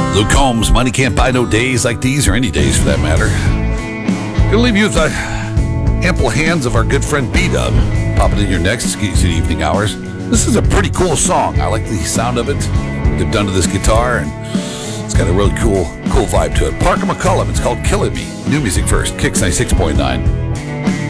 Luke Combs, Money Can't Buy No Days Like These, or any days for that matter. Gonna leave you with the ample hands of our good friend B-Dub. Popping in your next easy evening hours. This is a pretty cool song. I like the sound of it. They've done to this guitar, and it's got a really cool vibe to it. Parker McCullum, it's called Killing Me. New music first, Kicks 96.9.